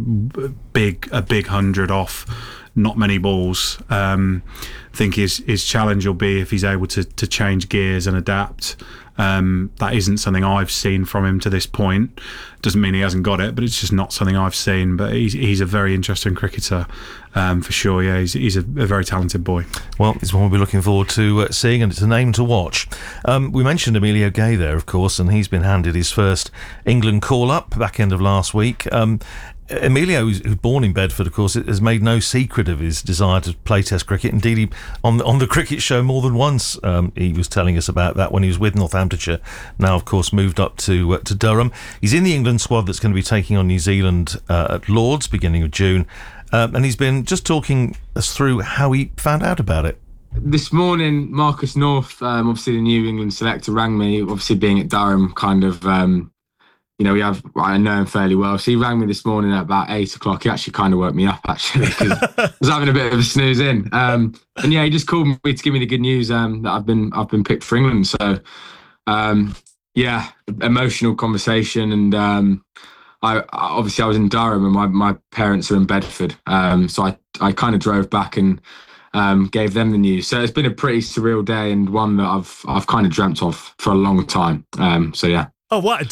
a big 100 off not many balls. I think his challenge will be if he's able to change gears and adapt. That isn't something I've seen from him to this point. Doesn't mean he hasn't got it, but it's just not something I've seen. But he's a very interesting cricketer, for sure. Yeah, he's a very talented boy. Well, it's one we'll be looking forward to seeing, and it's a name to watch. We mentioned Emilio Gay there, of course, and he's been handed his first England call-up back end of last week. Emilio, who's born in Bedford, of course, has made no secret of his desire to play Test cricket. Indeed, he, on the cricket show more than once, he was telling us about that when he was with Northamptonshire. Now, of course, moved up to Durham. He's in the England squad that's going to be taking on New Zealand at Lords beginning of June, and he's been just talking us through how he found out about it. This morning, Marcus North, obviously the New England selector, rang me. Obviously, being at Durham, kind of. I know him fairly well. So he rang me this morning at about 8 o'clock. He actually kind of woke me up, actually, because I was having a bit of a snooze in. And yeah, he just called me to give me the good news that I've been picked for England. So yeah, emotional conversation. And I was in Durham, and my parents are in Bedford. So I kind of drove back and gave them the news. So it's been a pretty surreal day, and one that I've kind of dreamt of for a long time. So yeah. Oh, what a